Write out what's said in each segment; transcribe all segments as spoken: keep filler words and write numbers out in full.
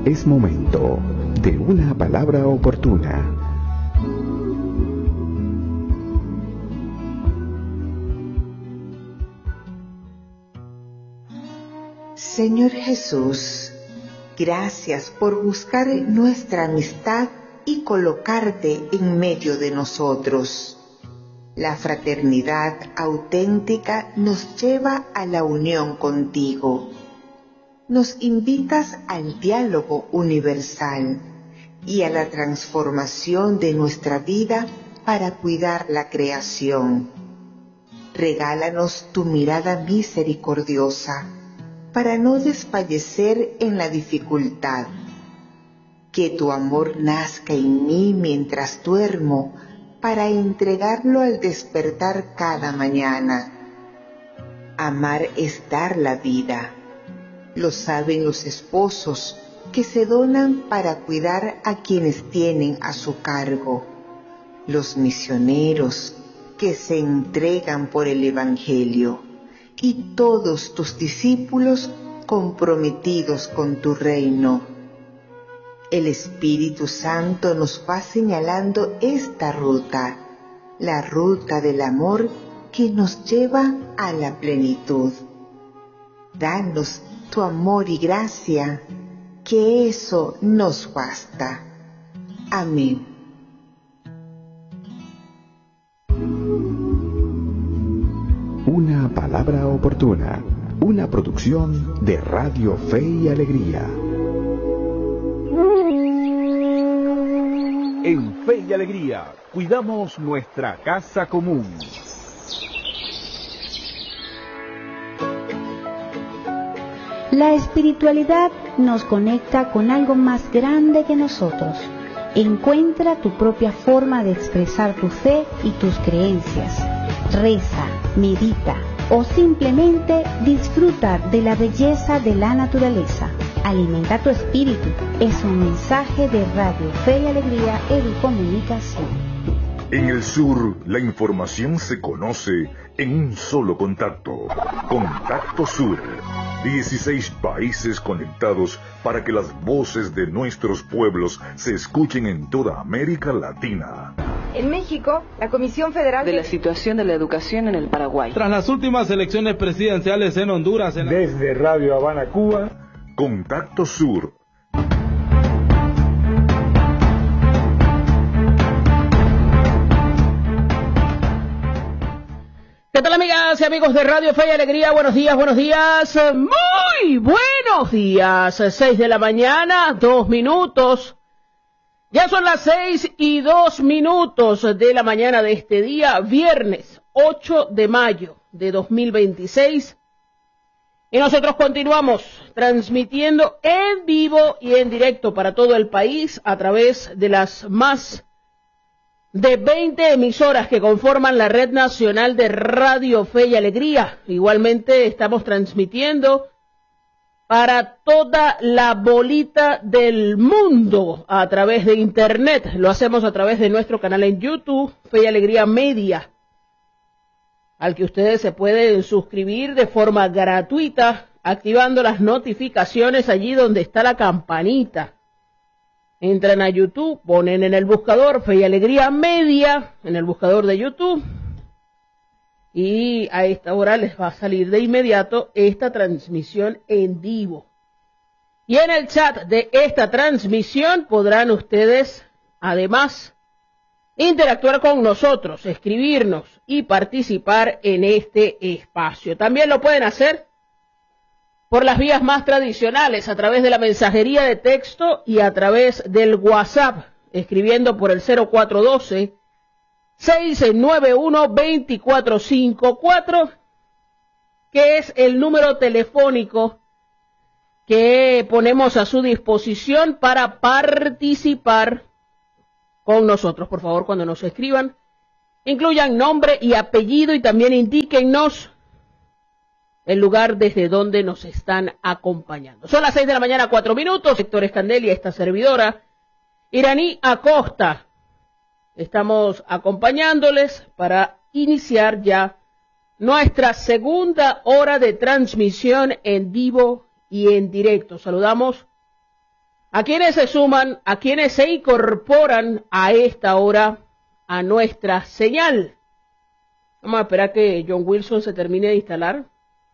Es momento de una palabra oportuna. Señor Jesús, gracias por buscar nuestra amistad y colocarte en medio de nosotros. La fraternidad auténtica nos lleva a la unión contigo. Nos invitas al diálogo universal y a la transformación de nuestra vida para cuidar la creación. Regálanos tu mirada misericordiosa para no desfallecer en la dificultad. Que tu amor nazca en mí mientras duermo, para entregarlo al despertar cada mañana. Amar es dar la vida. Lo saben los esposos que se donan para cuidar a quienes tienen a su cargo. Los misioneros que se entregan por el Evangelio. Y todos tus discípulos comprometidos con tu reino. El Espíritu Santo nos va señalando esta ruta, la ruta del amor que nos lleva a la plenitud. Danos tu amor y gracia, que eso nos basta. Amén. Una palabra oportuna, una producción de Radio Fe y Alegría. En Fe y Alegría, cuidamos nuestra casa común. La espiritualidad nos conecta con algo más grande que nosotros. Encuentra tu propia forma de expresar tu fe y tus creencias. Reza, medita o simplemente disfruta de la belleza de la naturaleza. Alimenta tu espíritu. Es un mensaje de Radio Fe y Alegría Educomunicación. En el sur, la información se conoce en un solo contacto. Contacto Sur. dieciséis países conectados para que las voces de nuestros pueblos se escuchen en toda América Latina. En México, la Comisión Federal de la situación de la educación en el Paraguay. Tras las últimas elecciones presidenciales en Honduras. En la... Desde Radio Habana, Cuba. Contacto Sur. ¿Qué tal, amigas y amigos de Radio Fe y Alegría? Buenos días, buenos días, muy buenos días. Seis de la mañana, dos minutos. Ya son las seis y dos minutos de la mañana de este día, viernes ocho de mayo de dos mil veintiséis. Y nosotros continuamos transmitiendo en vivo y en directo para todo el país a través de las más de veinte emisoras que conforman la Red Nacional de Radio Fe y Alegría. Igualmente estamos transmitiendo para toda la bolita del mundo a través de Internet. Lo hacemos a través de nuestro canal en YouTube, Fe y Alegría Media, al que ustedes se pueden suscribir de forma gratuita, activando las notificaciones allí donde está la campanita. Entran a YouTube, ponen en el buscador Fe y Alegría Media, en el buscador de YouTube, y a esta hora les va a salir de inmediato esta transmisión en vivo. Y en el chat de esta transmisión podrán ustedes, además, interactuar con nosotros, escribirnos y participar en este espacio. También lo pueden hacer por las vías más tradicionales, a través de la mensajería de texto y a través del WhatsApp, escribiendo por el cero cuatro uno dos, seis nueve uno, dos cuatro cinco cuatro, que es el número telefónico que ponemos a su disposición para participar con nosotros. Por favor, cuando nos escriban, incluyan nombre y apellido y también indíquennos el lugar desde donde nos están acompañando. Son las seis de la mañana, cuatro minutos. Héctor Escandelia, esta servidora, Iraní Acosta. Estamos acompañándoles para iniciar ya nuestra segunda hora de transmisión en vivo y en directo. Saludamos a quienes se suman, a quienes se incorporan a esta hora a nuestra señal. Vamos a esperar que John Wilson se termine de instalar.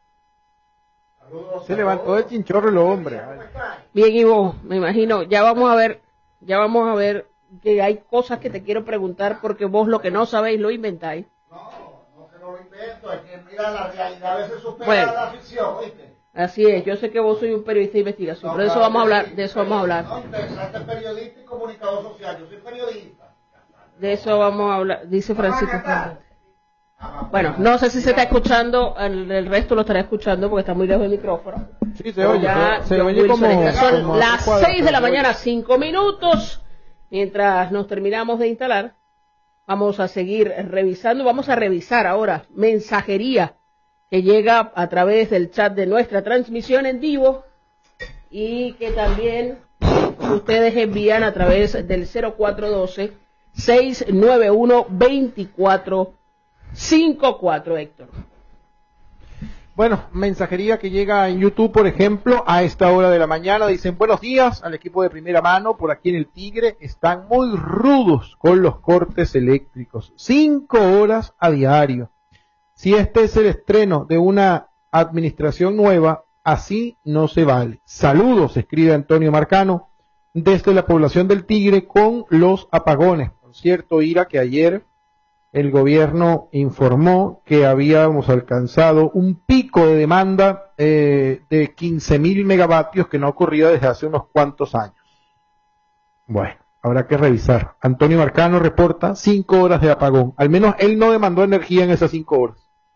Se levantó el chinchorro el hombre. Bien, Ivo, me imagino, ya vamos a ver, ya vamos a ver que hay cosas que te quiero preguntar porque vos lo que no sabéis lo inventáis. No, no que no lo invento, es que mira la realidad a veces supera Bueno, la ficción, ¿viste? Así es, yo sé que vos sois un periodista de investigación, No, pero de eso claro, vamos a hablar, de eso vamos a hablar. No, interesante periodista y comunicador social, yo soy periodista. De eso vamos a hablar, dice Francisco. Bueno, no sé si se está escuchando, el, el resto lo estará escuchando porque está muy lejos del micrófono. Sí, se oye, ya, se, se oye Wilson, como... son como las cuadro, seis de la se oye. mañana, cinco minutos. Mientras nos terminamos de instalar, vamos a seguir revisando, vamos a revisar ahora mensajería que llega a través del chat de nuestra transmisión en vivo y que también ustedes envían a través del cero cuatro uno dos, seis nueve uno, dos cuatro cinco cuatro, Héctor. Bueno, mensajería que llega en YouTube, por ejemplo, a esta hora de la mañana. Dicen, buenos días al equipo de primera mano. Por aquí en el Tigre están muy rudos con los cortes eléctricos. Cinco horas a diario. Si este es el estreno de una administración nueva, así no se vale. Saludos, escribe Antonio Marcano, desde la población del Tigre con los apagones. Por cierto, Ira, que ayer el gobierno informó que habíamos alcanzado un pico de demanda eh, de quince mil megavatios que no ocurría desde hace unos cuantos años. Bueno, habrá que revisar. Antonio Marcano reporta cinco horas de apagón. Al menos él no demandó energía en esas cinco horas.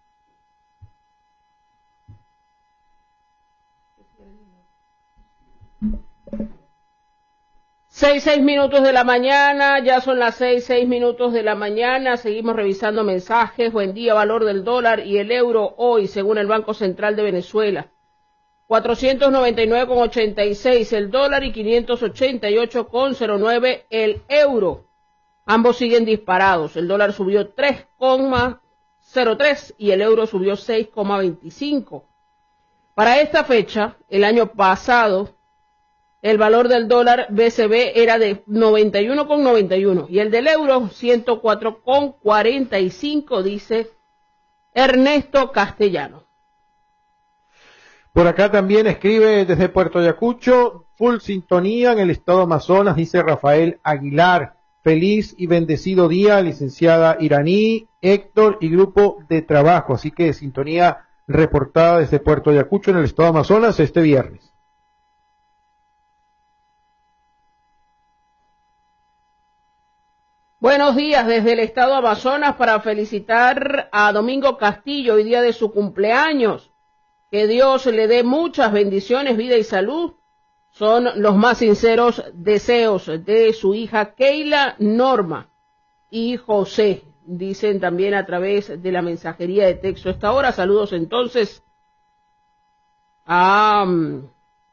Seis, seis minutos de la mañana, ya son las seis, seis minutos de la mañana, seguimos revisando mensajes. Buen día, valor del dólar y el euro hoy, según el Banco Central de Venezuela. cuatrocientos noventa y nueve con ochenta y seis el dólar y quinientos ochenta y ocho con cero nueve el euro. Ambos siguen disparados, el dólar subió tres coma cero tres y el euro subió seis coma veinticinco. Para esta fecha, el año pasado, el valor del dólar B C B era de noventa y uno con noventa y uno y el del euro ciento cuatro con cuarenta y cinco, dice Ernesto Castellano. Por acá también escribe desde Puerto Ayacucho, full sintonía en el estado Amazonas, dice Rafael Aguilar. Feliz y bendecido día, licenciada Iraní, Héctor y grupo de trabajo. Así que sintonía reportada desde Puerto Ayacucho en el estado Amazonas este viernes. Buenos días desde el estado Amazonas para felicitar a Domingo Castillo hoy día de su cumpleaños. Que Dios le dé muchas bendiciones, vida y salud. Son los más sinceros deseos de su hija Keila, Norma y José. Dicen también a través de la mensajería de texto a esta hora. Saludos entonces a um,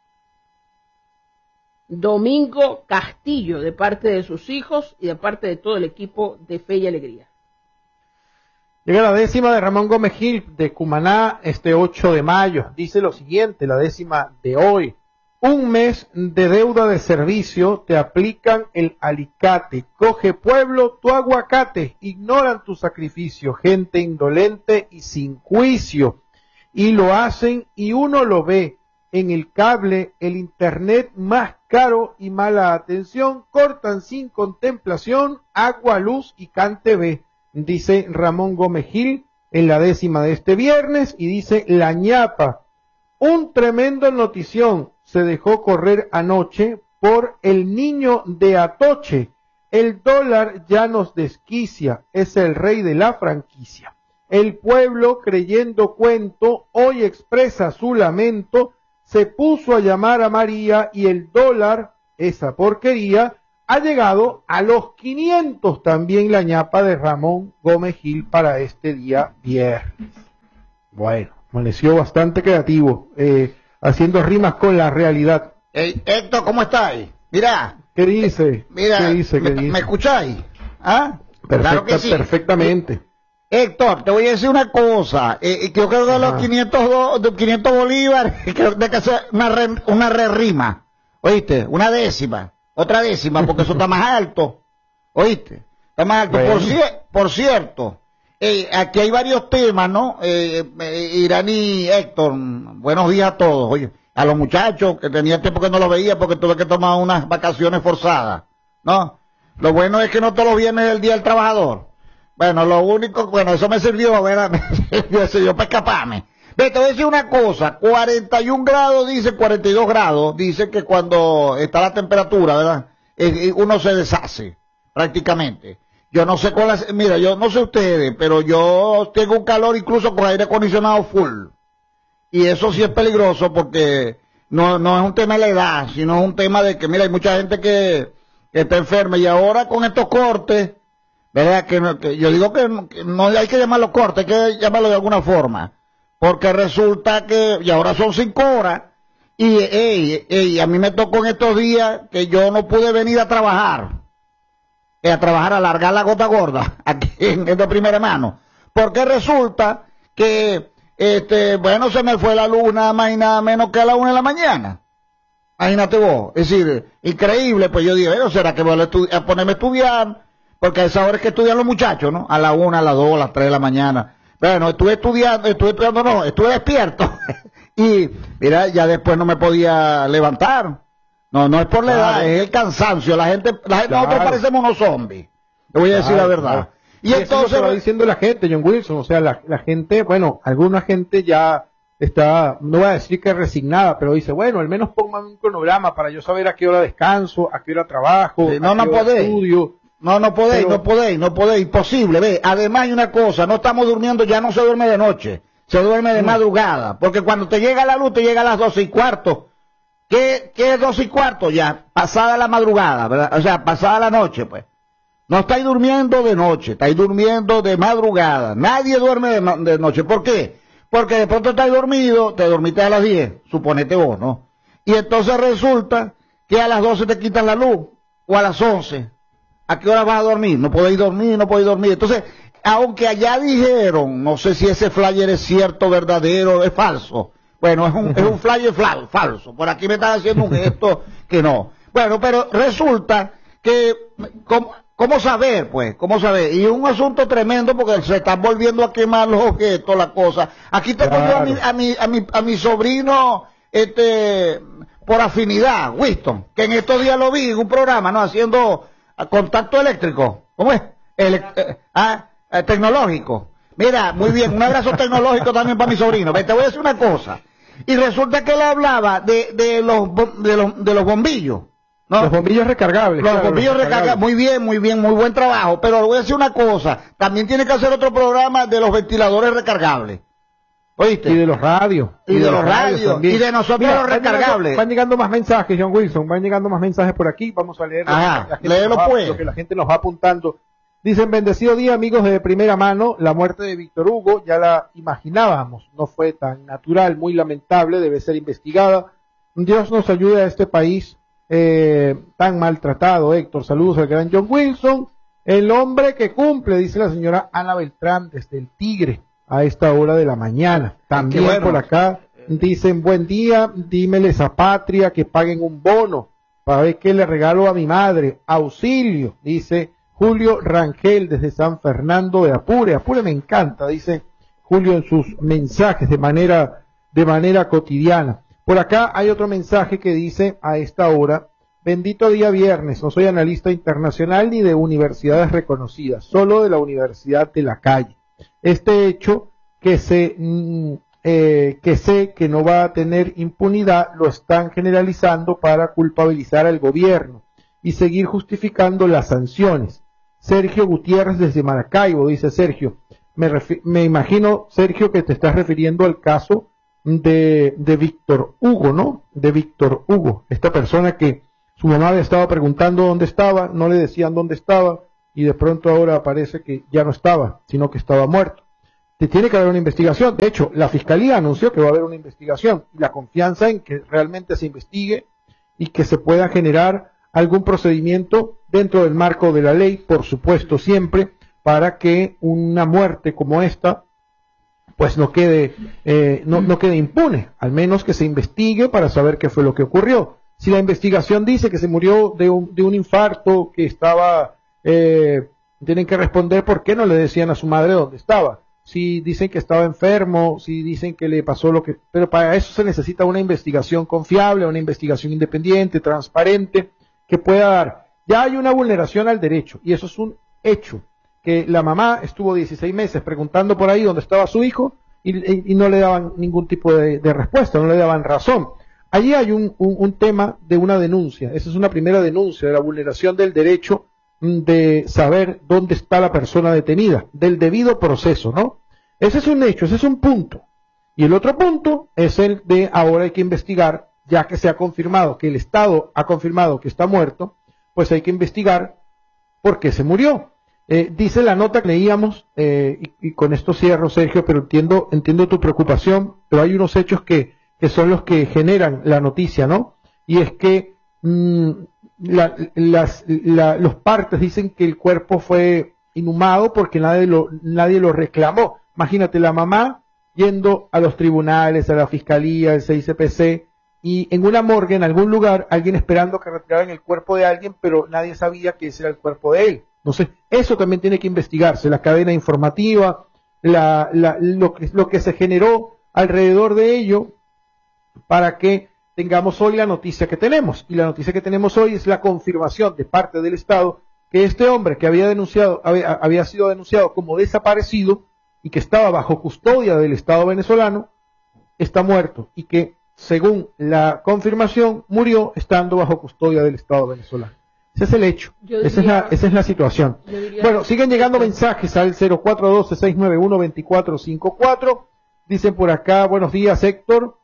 Domingo Castillo, de parte de sus hijos y de parte de todo el equipo de Fe y Alegría. Llega la décima de Ramón Gómez Gil de Cumaná este ocho de mayo. Dice lo siguiente, la décima de hoy. Un mes de deuda de servicio, te aplican el alicate. Coge pueblo tu aguacate, ignoran tu sacrificio. Gente indolente y sin juicio. Y lo hacen y uno lo ve. En el cable, el internet más caro y mala atención, cortan sin contemplación agua, luz y C A N T V, dice Ramón Gómez Gil en la décima de este viernes, y dice la ñapa, un tremendo notición se dejó correr anoche por el niño de Atoche, el dólar ya nos desquicia, es el rey de la franquicia, el pueblo creyendo cuento hoy expresa su lamento, se puso a llamar a María y el dólar, esa porquería, ha llegado a los quinientos, también la ñapa de Ramón Gómez Gil para este día viernes. Bueno, amaneció bastante creativo, eh, haciendo rimas con la realidad. Hey, Héctor, ¿cómo estáis? Mira. ¿Qué dice? Mira, ¿Qué dice? ¿Qué ¿me, dice? ¿me escucháis? ¿Ah? Perfecta, Claro que sí. Perfectamente. Héctor, te voy a decir una cosa, eh, que yo creo que los quinientos, do, de quinientos bolívares, creo que hay que hacer una re, una re rima, Oíste, una décima, otra décima, porque eso está más alto. Oíste, está más alto. Bueno. Por, cier por cierto, eh, aquí hay varios temas, ¿no? Eh, eh, Iraní, Héctor, buenos días a todos. Oye, a los muchachos, que tenía tiempo que no los veía porque tuve que tomar unas vacaciones forzadas, ¿no? Lo bueno es que no todos los viernes es el Día del Trabajador. Bueno, lo único, bueno, eso me sirvió, ¿verdad? Me sirvió, sirvió para escaparme. Ve, te voy a decir una cosa, cuarenta y un grados, dice, cuarenta y dos grados, dice que cuando está la temperatura, ¿verdad? Eh, uno se deshace, prácticamente. Yo no sé cuál es, mira, yo no sé ustedes, pero yo tengo un calor incluso con aire acondicionado full. Y eso sí es peligroso porque no, no es un tema de la edad, sino es un tema de que, mira, hay mucha gente que, que está enferma y ahora con estos cortes, ¿verdad? Que, no, que yo digo que no, que no hay que llamarlo cortes, hay que llamarlo de alguna forma. Porque resulta que, y ahora son cinco horas, y ey, ey, a mí me tocó en estos días que yo no pude venir a trabajar, eh, a trabajar, a alargar la gota gorda, aquí en, en de primera mano. Porque resulta que, este, bueno, se me fue la luz nada más y nada menos que a la una de la mañana. Imagínate vos, es decir, increíble, pues yo dije, bueno, ¿será que voy a, a ponerme a estudiar? Porque a esa hora es que estudian los muchachos, ¿no? A la una, a las dos, a las tres de la mañana. Bueno, estuve estudiando, estuve estudiando, no, estuve despierto. Y, mira, ya después no me podía levantar. No, no es por la edad, es el cansancio. La gente, la gente claro. Nosotros parecemos unos zombies. Te voy a decir claro, la verdad. Claro. Y, y entonces... Eso lo va diciendo la gente, John Wilson. O sea, la, la gente, bueno, alguna gente ya está, no voy a decir que resignada, pero dice, bueno, al menos pongan un cronograma para yo saber a qué hora descanso, a qué hora trabajo, sí, no, a qué no hora podéis. estudio. No, no podéis, pero... no podéis, no podéis, imposible, ve. Además hay una cosa, no estamos durmiendo, ya no se duerme de noche, se duerme de mm. madrugada, porque cuando te llega la luz, te llega a las doce y cuarto. ¿Qué, qué es doce y cuarto ya? Pasada la madrugada, ¿verdad? O sea, pasada la noche, pues. No estáis durmiendo de noche, estáis durmiendo de madrugada. Nadie duerme de, de noche. ¿Por qué? Porque de pronto estáis dormido, te dormiste a las diez, suponete vos, ¿no? Y entonces resulta que a las doce te quitan la luz, o a las once. ¿A qué hora vas a dormir? No podéis dormir, no podéis dormir. Entonces, aunque allá dijeron, no sé si ese flyer es cierto, verdadero, es falso. Bueno, es un, es un flyer fal, falso. Por aquí me están haciendo un gesto que no. Bueno, pero resulta que, ¿cómo, cómo saber, pues? ¿Cómo saber? Y es un asunto tremendo porque se están volviendo a quemar los objetos, la cosa. Aquí tengo claro. yo a mi, a mi, a mi, a mi sobrino, este, por afinidad, Winston, que en estos días lo vi en un programa, ¿no? Haciendo contacto eléctrico. ¿Cómo es? Ele eh, ah, eh, tecnológico. Mira, muy bien, un abrazo tecnológico también para mi sobrino. Te voy a decir una cosa. Y resulta que él hablaba de, de los, de los, de los bombillos, ¿no? Los bombillos recargables. Los claro, bombillos los recargables. Muy bien, muy bien, muy buen trabajo. Pero le voy a decir una cosa. También tiene que hacer otro programa de los ventiladores recargables. ¿Oíste? Y de los radios. Y, y de, de los radios. radios y de nosotros Mira, los recargables. Van llegando, van llegando más mensajes, John Wilson. Van llegando más mensajes por aquí. Vamos a leer Ajá, léelo va, pues. lo que la gente nos va apuntando. Dicen, bendecido día, amigos de primera mano. La muerte de Víctor Hugo ya la imaginábamos. No fue tan natural, muy lamentable, debe ser investigada. Dios nos ayude a este país eh, tan maltratado. Héctor, saludos al gran John Wilson. El hombre que cumple, dice la señora Ana Beltrán, desde el Tigre, a esta hora de la mañana. También bueno. Por acá dicen, buen día, dímeles a Patria que paguen un bono para ver qué le regalo a mi madre. Auxilio, dice Julio Rangel desde San Fernando de Apure. Apure me encanta, dice Julio en sus mensajes de manera, de manera cotidiana. Por acá hay otro mensaje que dice a esta hora, bendito día viernes, no soy analista internacional ni de universidades reconocidas, solo de la Universidad de la Calle. Este hecho que se, eh, que sé que no va a tener impunidad lo están generalizando para culpabilizar al gobierno y seguir justificando las sanciones. Sergio Gutiérrez desde Maracaibo, dice Sergio, me, me imagino, Sergio, que te estás refiriendo al caso de, de Víctor Hugo, ¿no? De Víctor Hugo, esta persona que su mamá le estaba preguntando dónde estaba, no le decían dónde estaba, y de pronto ahora parece que ya no estaba, sino que estaba muerto. Te tiene que haber una investigación. De hecho, la Fiscalía anunció que va a haber una investigación, y la confianza en que realmente se investigue y que se pueda generar algún procedimiento dentro del marco de la ley, por supuesto, siempre, para que una muerte como esta pues no quede, eh, no, no quede impune, al menos que se investigue para saber qué fue lo que ocurrió. Si la investigación dice que se murió de un, de un infarto, que estaba, eh, tienen que responder por qué no le decían a su madre dónde estaba. Si dicen que estaba enfermo, si dicen que le pasó lo que... Pero para eso se necesita una investigación confiable, una investigación independiente, transparente, que pueda dar. Ya hay una vulneración al derecho, y eso es un hecho, que la mamá estuvo dieciséis meses preguntando por ahí dónde estaba su hijo, y, y, y no le daban ningún tipo de, de respuesta, no le daban razón. Allí hay un, un, un tema de una denuncia, esa es una primera denuncia de la vulneración del derecho de saber dónde está la persona detenida, del debido proceso, ¿no? Ese es un hecho, ese es un punto. Y el otro punto es el de ahora hay que investigar, ya que se ha confirmado, que el Estado ha confirmado que está muerto, pues hay que investigar por qué se murió. Eh, dice la nota que leíamos, eh, y, y con esto cierro, Sergio, pero entiendo, entiendo tu preocupación, pero hay unos hechos que, que son los que generan la noticia, ¿no? Y es que mmm, la, las, la, los partes dicen que el cuerpo fue inhumado porque nadie lo, nadie lo reclamó. Imagínate la mamá yendo a los tribunales, a la fiscalía, al C I C P C, y en una morgue, en algún lugar, alguien esperando que retiraran el cuerpo de alguien, pero nadie sabía que ese era el cuerpo de él. Entonces, eso también tiene que investigarse, la cadena informativa, la, la, lo, que, lo que se generó alrededor de ello, para que tengamos hoy la noticia que tenemos. Y la noticia que tenemos hoy es la confirmación de parte del Estado que este hombre que había denunciado, había, había sido denunciado como desaparecido y que estaba bajo custodia del Estado venezolano, está muerto y que, según la confirmación, murió estando bajo custodia del Estado venezolano. Ese es el hecho, diría, esa, es la, esa es la situación. Bueno, siguen llegando mensajes al cero cuatro uno dos, seis nueve uno, dos cuatro cinco cuatro. Dicen por acá, buenos días Héctor,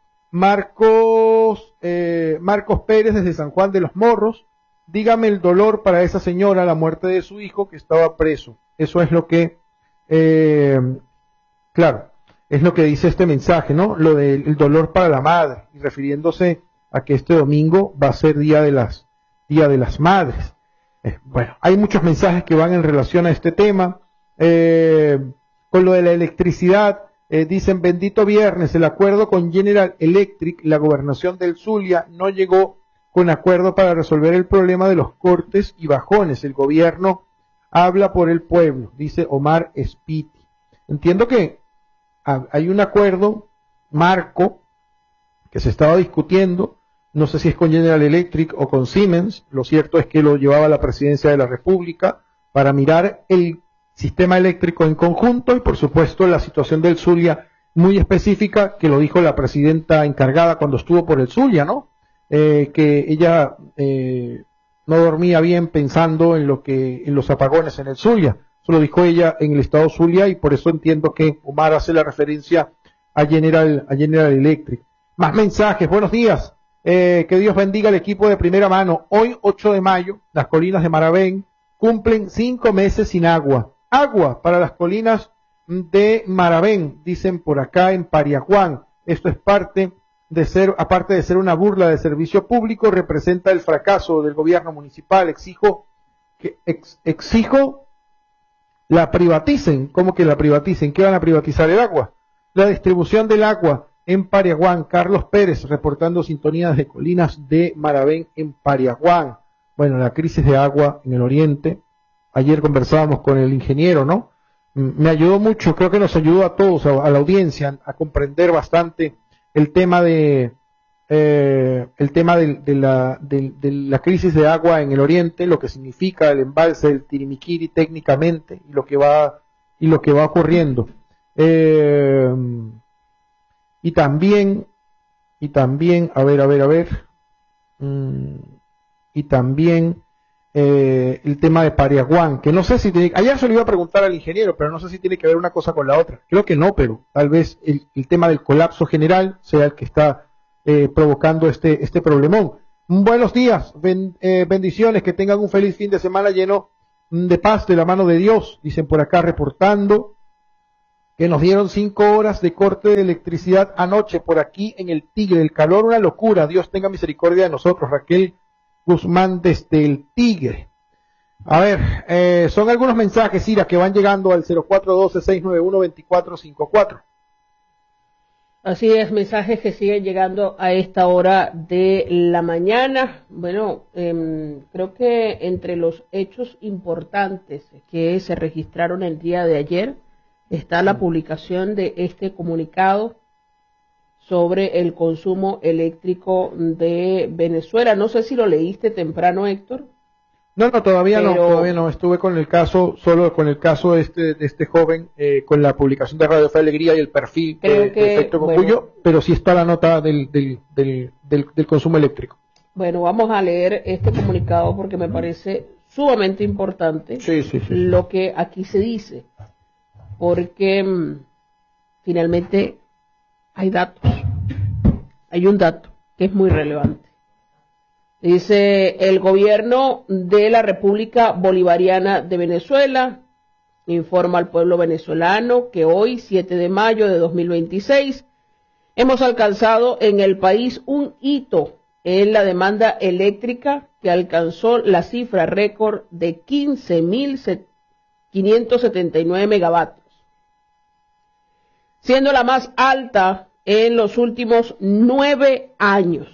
Marcos, eh, Marcos Pérez desde San Juan de los Morros, dígame el dolor para esa señora, la muerte de su hijo que estaba preso. Eso es lo que, eh, claro, es lo que dice este mensaje, ¿no? Lo del dolor para la madre, y refiriéndose a que este domingo va a ser día de las, día de las madres. Eh, bueno, hay muchos mensajes que van en relación a este tema. Eh, con lo de la electricidad, eh, dicen bendito viernes, el acuerdo con General Electric, la gobernación del Zulia no llegó con acuerdo para resolver el problema de los cortes y bajones. El gobierno habla por el pueblo, dice Omar Espiti. Entiendo que hay un acuerdo marco que se estaba discutiendo, no sé si es con General Electric o con Siemens, lo cierto es que lo llevaba la Presidencia de la República para mirar el sistema eléctrico en conjunto y por supuesto la situación del Zulia muy específica, que lo dijo la presidenta encargada cuando estuvo por el Zulia, ¿no? Eh, que ella eh, no dormía bien pensando en lo que en los apagones en el Zulia. Eso lo dijo ella en el estado Zulia y por eso entiendo que Omar hace la referencia a General, a General Electric. Más mensajes, buenos días. Eh, que Dios bendiga al equipo de primera mano. Hoy, ocho de mayo, las colinas de Maravén cumplen cinco meses sin agua. Agua para las colinas de Maravén, dicen por acá en Pariaguán. Esto es parte de ser, aparte de ser una burla de servicio público, representa el fracaso del gobierno municipal. Exijo que ex, exijo la privaticen. ¿Cómo que la privaticen? ¿Qué van a privatizar el agua? La distribución del agua en Pariaguán. Carlos Pérez reportando sintonías de colinas de Maravén en Pariaguán. Bueno, la crisis de agua en el oriente. Ayer conversábamos con el ingeniero, ¿no? Me ayudó mucho, creo que nos ayudó a todos, a, a la audiencia, a comprender bastante el tema de eh, el tema de, de, la, de, de la crisis de agua en el oriente, lo que significa el embalse del Tirimiquiri técnicamente y lo que va y lo que va ocurriendo. Eh, y también y también a ver a ver a ver mm, y también Eh, el tema de Pariaguán, que no sé si tiene, ayer se lo iba a preguntar al ingeniero, pero no sé si tiene que ver una cosa con la otra. Creo que no, pero tal vez el, el tema del colapso general sea el que está eh, provocando este este problemón. Buenos días, ben, eh, bendiciones, que tengan un feliz fin de semana lleno de paz de la mano de Dios. Dicen por acá reportando que nos dieron cinco horas de corte de electricidad anoche por aquí en el Tigre. El calor, una locura. Dios tenga misericordia de nosotros. Raquel Guzmán desde el Tigre. A ver, eh, son algunos mensajes, Ira, que van llegando al cero cuatro uno dos, seis nueve uno, dos cuatro cinco cuatro. Así es, mensajes que siguen llegando a esta hora de la mañana. Bueno, eh, creo que entre los hechos importantes que se registraron el día de ayer está la publicación de este comunicado sobre el consumo eléctrico de Venezuela. No sé si lo leíste temprano, Héctor. No, no, todavía Pero, no, todavía no. Estuve con el caso, solo con el caso de este, de este joven, eh, con la publicación de Radio Fe Alegría y el perfil creo de, que, de Efecto bueno, Cocuyó, pero sí está la nota del, del, del, del, del consumo eléctrico. Bueno, vamos a leer este comunicado porque me parece sumamente importante sí, sí, sí, sí. lo que aquí se dice, porque mmm, finalmente hay datos, hay un dato que es muy relevante. Dice, el gobierno de la República Bolivariana de Venezuela informa al pueblo venezolano que hoy, siete de mayo de dos mil veintiséis, hemos alcanzado en el país un hito en la demanda eléctrica que alcanzó la cifra récord de quince mil quinientos setenta y nueve megavatios, siendo la más alta en los últimos nueve años.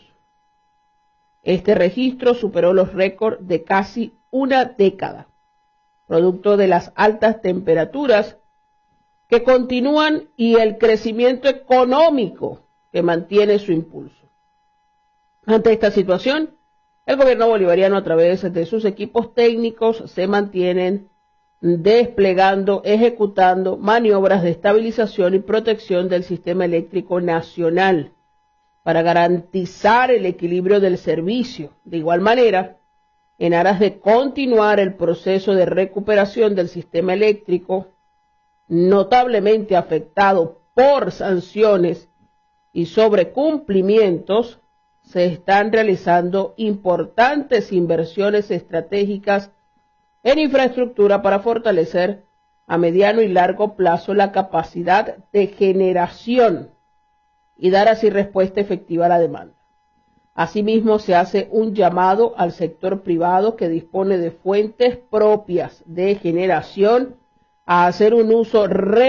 Este registro superó los récords de casi una década, producto de las altas temperaturas que continúan y el crecimiento económico que mantiene su impulso. Ante esta situación, el gobierno bolivariano, a través de sus equipos técnicos, se mantienen desplegando, ejecutando maniobras de estabilización y protección del sistema eléctrico nacional para garantizar el equilibrio del servicio. De igual manera, en aras de continuar el proceso de recuperación del sistema eléctrico, notablemente afectado por sanciones y sobrecumplimientos, se están realizando importantes inversiones estratégicas en infraestructura para fortalecer a mediano y largo plazo la capacidad de generación y dar así respuesta efectiva a la demanda. Asimismo, se hace un llamado al sector privado que dispone de fuentes propias de generación a hacer un uso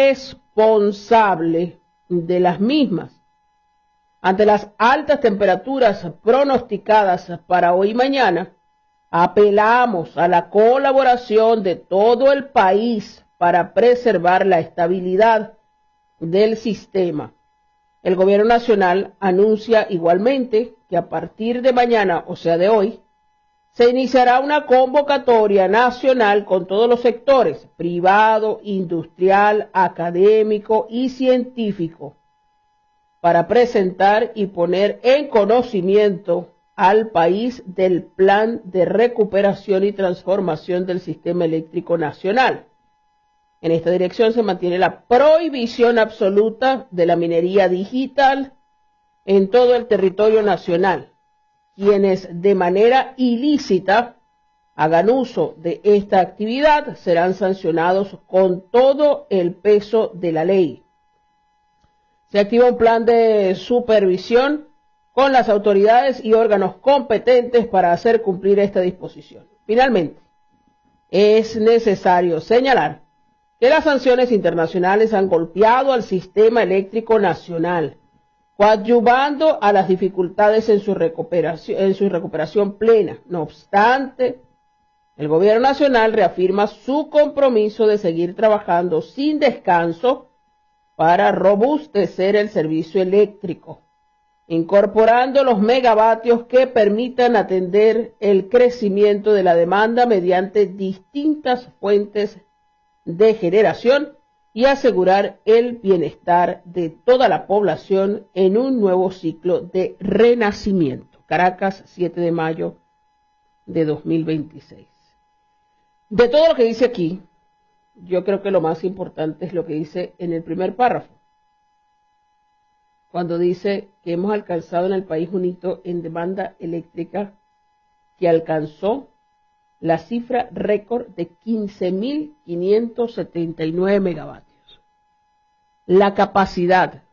responsable de las mismas. Ante las altas temperaturas pronosticadas para hoy y mañana, apelamos a la colaboración de todo el país para preservar la estabilidad del sistema. El gobierno nacional anuncia igualmente que a partir de mañana, o sea de hoy, se iniciará una convocatoria nacional con todos los sectores, privado, industrial, académico y científico, para presentar y poner en conocimiento al país del plan de recuperación y transformación del sistema eléctrico nacional. En esta dirección se mantiene la prohibición absoluta de la minería digital en todo el territorio nacional. Quienes de manera ilícita hagan uso de esta actividad serán sancionados con todo el peso de la ley. Se activa un plan de supervisión con las autoridades y órganos competentes para hacer cumplir esta disposición. Finalmente, es necesario señalar que las sanciones internacionales han golpeado al sistema eléctrico nacional, coadyuvando a las dificultades en su recuperación, en su recuperación plena. No obstante, el gobierno nacional reafirma su compromiso de seguir trabajando sin descanso para robustecer el servicio eléctrico, incorporando los megavatios que permitan atender el crecimiento de la demanda mediante distintas fuentes de generación y asegurar el bienestar de toda la población en un nuevo ciclo de renacimiento. Caracas, siete de mayo de dos mil veintiséis. De todo lo que dice aquí, yo creo que lo más importante es lo que dice en el primer párrafo, cuando dice que hemos alcanzado en el país un hito en demanda eléctrica que alcanzó la cifra récord de quince mil quinientos setenta y nueve megavatios. La capacidad